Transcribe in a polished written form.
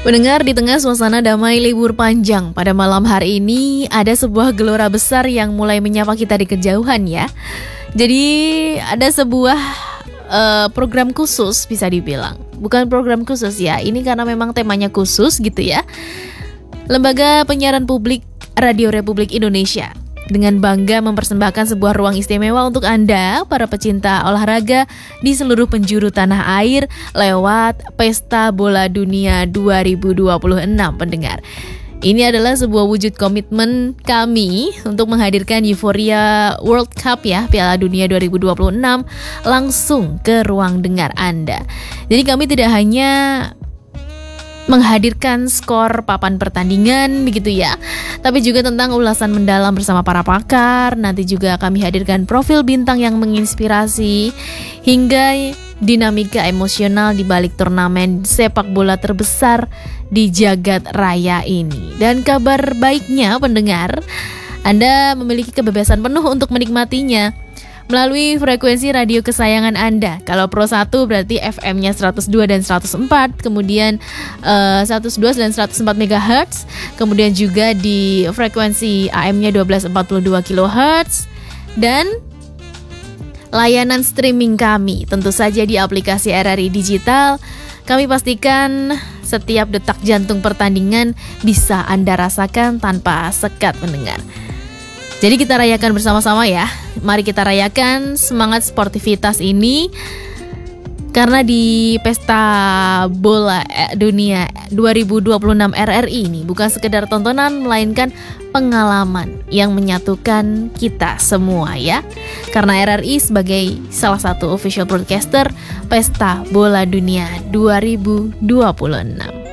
Mendengar di tengah suasana damai libur panjang pada malam hari ini, ada sebuah gelora besar yang mulai menyapa kita di kejauhan ya. Jadi ada sebuah program khusus bisa dibilang. Bukan program khusus ya, ini karena memang temanya khusus gitu ya. Lembaga Penyiaran Publik Radio Republik Indonesia dengan bangga mempersembahkan sebuah ruang istimewa untuk Anda, para pecinta olahraga di seluruh penjuru tanah air lewat Pesta Bola Dunia 2026 pendengar. Ini adalah sebuah wujud komitmen kami untuk menghadirkan euforia World Cup ya, Piala Dunia 2026 langsung ke ruang dengar Anda. Jadi kami tidak hanya menghadirkan skor papan pertandingan begitu ya, tapi juga tentang ulasan mendalam bersama para pakar. Nanti juga kami hadirkan profil bintang yang menginspirasi hingga dinamika emosional di balik turnamen sepak bola terbesar di jagat raya ini. Dan kabar baiknya pendengar, Anda memiliki kebebasan penuh untuk menikmatinya melalui frekuensi radio kesayangan Anda. Kalau Pro 1 berarti FM-nya 102 dan 104, kemudian 112 dan 104 MHz, kemudian juga di frekuensi AM-nya 1242 kHz, dan layanan streaming kami tentu saja di aplikasi RRI Digital. Kami pastikan setiap detak jantung pertandingan bisa Anda rasakan tanpa sekat mendengar. Jadi kita rayakan bersama-sama ya. Mari kita rayakan semangat sportivitas ini. Karena di Pesta Bola Dunia 2026 RRI ini bukan sekedar tontonan, melainkan pengalaman yang menyatukan kita semua ya. Karena RRI sebagai salah satu official broadcaster Pesta Bola Dunia 2026.